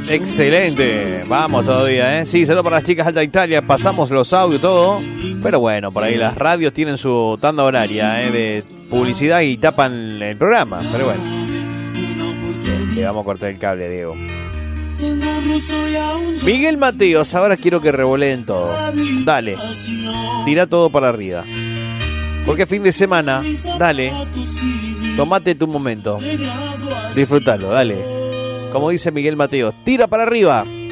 Excelente, vamos todavía, ¿eh? Sí, saludos para las chicas Alta Italia, pasamos los audios, todo. Pero bueno, por ahí las radios tienen su tanda horaria, de publicidad y tapan el programa. Pero bueno, le vamos a cortar el cable, Diego. Miguel Mateos, ahora quiero que revoleen todo. Dale, tira todo para arriba. Porque fin de semana, dale, tomate tu momento. Disfrútalo, dale. Como dice Miguel Mateos, tira para arriba.